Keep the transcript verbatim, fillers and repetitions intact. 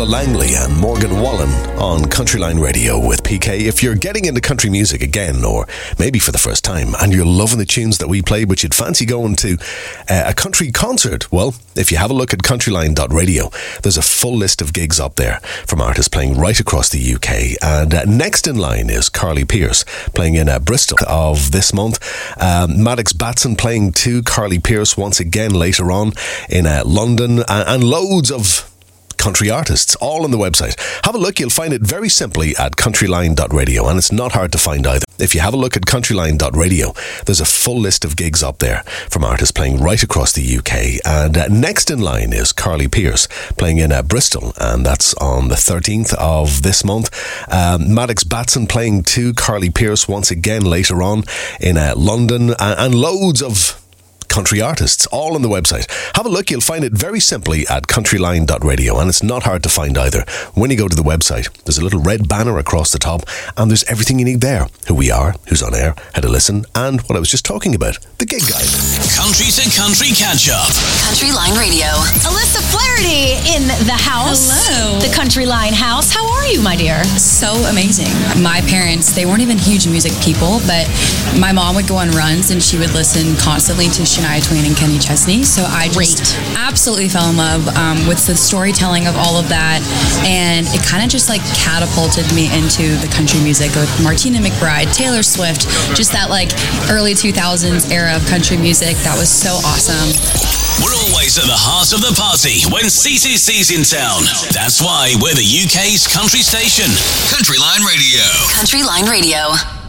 Langley and Morgan Wallen on Countryline Radio with P K. If you're getting into country music again, or maybe for the first time, and you're loving the tunes that we play, but you'd fancy going to uh, a country concert, well, if you have a look at countryline dot radio, there's a full list of gigs up there from artists playing right across the U K. And uh, next in line is Carly Pearce playing in uh, Bristol of this month. Um, Maddox Batson playing too. Carly Pearce once again later on in uh, London, and, and loads of country artists, all on the website. Have a look, you'll find it very simply at countryline dot radio, and it's not hard to find either. If you have a look at countryline dot radio, there's a full list of gigs up there from artists playing right across the U K. And uh, next in line is Carly Pearce playing in uh, Bristol, and that's on the thirteenth of this month. Um, Maddox Batson playing too. Carly Pearce once again later on in uh, London, and, and loads of country artists, all on the website. Have a look, you'll find it very simply at countryline dot radio, and it's not hard to find either. When you go to the website, there's a little red banner across the top, and there's everything you need there. Who we are, who's on air, how to listen, and what I was just talking about, the gig guide. Country to Country Catch-Up. Countryline Radio. Alyssa Flaherty in the house. Hello. The Countryline house. How are you, my dear? So amazing. My parents, they weren't even huge music people, but my mom would go on runs and she would listen constantly to Shania Twain and Kenny Chesney. So I just Great. absolutely fell in love um, with the storytelling of all of that. And it kind of just like catapulted me into the country music with Martina McBride, Taylor Swift, just that like early two thousands era of country music. That was so awesome. We're always at the heart of the party when C C C's in town. That's why we're the U K's country station. Countryline Radio. Countryline Radio.